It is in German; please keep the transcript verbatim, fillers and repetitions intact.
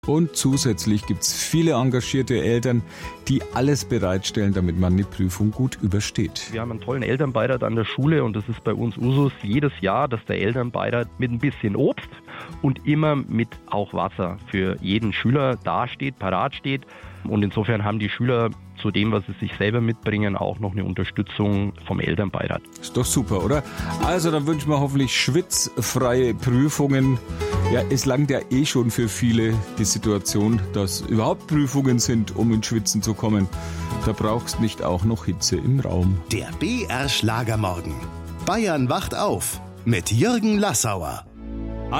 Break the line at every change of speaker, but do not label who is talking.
Und zusätzlich gibt es viele engagierte Eltern, die alles bereitstellen, damit man eine Prüfung gut übersteht.
Wir haben einen tollen Elternbeirat an der Schule und das ist bei uns Usus jedes Jahr, dass der Elternbeirat mit ein bisschen Obst und immer mit auch Wasser für jeden Schüler dasteht, parat steht. Und insofern haben die Schüler zu dem, was sie sich selber mitbringen, auch noch eine Unterstützung vom Elternbeirat.
Ist doch super, oder? Also dann wünschen wir hoffentlich schwitzfreie Prüfungen. Ja, es langt ja eh schon für viele die Situation, dass überhaupt Prüfungen sind, um ins Schwitzen zu kommen. Da brauchst nicht auch noch Hitze im Raum.
Der B R Schlagermorgen. Bayern wacht auf mit Jürgen Lassauer.